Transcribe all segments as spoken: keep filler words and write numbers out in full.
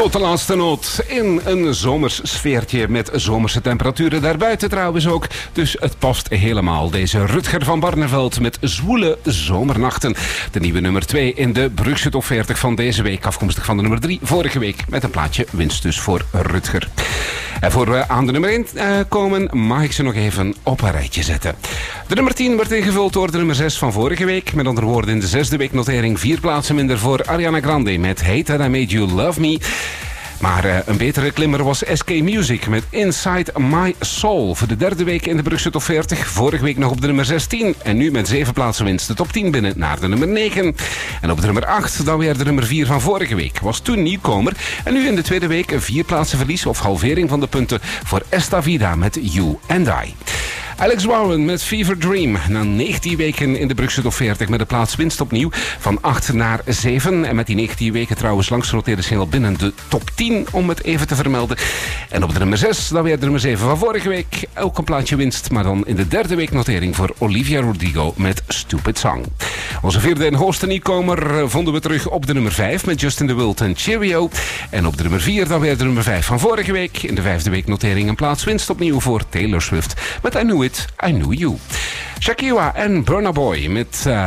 Tot de laatste noot in een zomers sfeertje met zomerse temperaturen daarbuiten trouwens ook. Dus het past helemaal. Deze Rutger van Barneveld met Zwoele Zomernachten. De nieuwe nummer twee in de Brugse Top veertig van deze week. Afkomstig van de nummer drie vorige week. Met een plaatje winst dus voor Rutger. En voor we aan de nummer één uh, komen, mag ik ze nog even op een rijtje zetten. De nummer tien werd ingevuld door de nummer zes van vorige week. Met andere woorden in de zesde week notering vier plaatsen minder voor Ariana Grande met Hate That I Made You Love Me. Maar uh, een betere klimmer was S K Music met Inside My Soul. Voor de derde week in de Brugse Top veertig. Vorige week nog op de nummer zestien. En nu met zeven plaatsen winst de top tien binnen naar de nummer negen. En op de nummer acht dan weer de nummer vier van vorige week. Was toen nieuwkomer. En nu in de tweede week een vier plaatsen verlies of halvering van de punten voor Esta Vida met You and I. Alex Warren met Fever Dream. Na negentien weken in de Brugse Top veertig met de plaats winst opnieuw van acht naar zeven. En met die negentien weken trouwens langs genoteerde single binnen de top tien, om het even te vermelden. En op de nummer zes dan weer de nummer zeven van vorige week. Ook een plaatje winst, maar dan in de derde week notering voor Olivia Rodrigo met Stupid Song. Onze vierde en hoogste nieuwkomer vonden we terug op de nummer vijf met Justin de Wild en Cheerio. En op de nummer vier dan weer de nummer vijf van vorige week. In de vijfde week notering een plaats winst opnieuw voor Taylor Swift met I Knew It, I Knew You. Shakira en Burna Boy met Uh,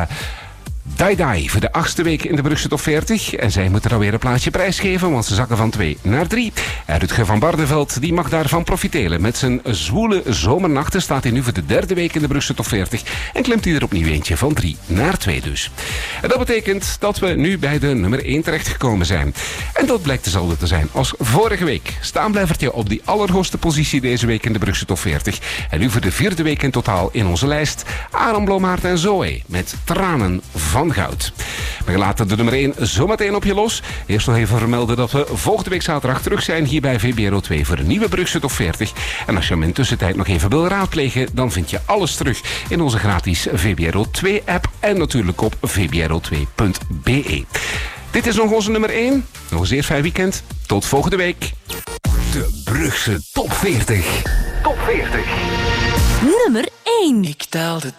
Die Die voor de achtste week in de Brugse Top veertig. En zij moeten alweer een plaatsje prijsgeven, want ze zakken van twee naar drie. En Rutger van Barneveld die mag daarvan profiteren. Met zijn Zwoele Zomernachten staat hij nu voor de derde week in de Brugse Top veertig. En klimt hij er opnieuw eentje van drie naar twee dus. En dat betekent dat we nu bij de nummer één terechtgekomen zijn. En dat blijkt dezelfde te zijn als vorige week. Staanblijvertje op die allerhoogste positie deze week in de Brugse Top veertig. En nu voor de vierde week in totaal in onze lijst. Aaron Blommaert en Zoe met Tranen van Goud. We laten de nummer één zometeen op je los. Eerst nog even vermelden dat we volgende week zaterdag terug zijn hier bij V B R O twee voor een nieuwe Brugse Top veertig. En als je hem in tussentijd nog even wil raadplegen, dan vind je alles terug in onze gratis V B R O twee app en natuurlijk op v b r o twee punt b e. Dit is nog onze nummer één. Nog een zeer fijn weekend. Tot volgende week. De Brugse Top veertig. Top veertig. Nummer één. Ik telde